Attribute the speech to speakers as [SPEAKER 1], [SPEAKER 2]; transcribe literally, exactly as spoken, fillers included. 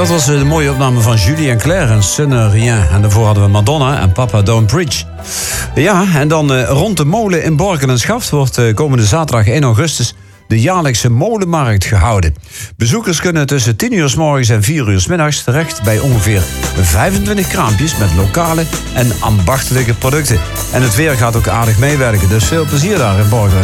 [SPEAKER 1] dat was de mooie opname van Julie en Claire en Ce n'est rien. En daarvoor hadden we Madonna en Papa Don't Preach. Ja, en dan uh, rond de molen in Borken en Schaft wordt uh, komende zaterdag één augustus de jaarlijkse molenmarkt gehouden. Bezoekers kunnen tussen tien uur 's morgens en vier uur 's middags terecht bij ongeveer vijfentwintig kraampjes met lokale en ambachtelijke producten. En het weer gaat ook aardig meewerken, dus veel plezier daar in Borken.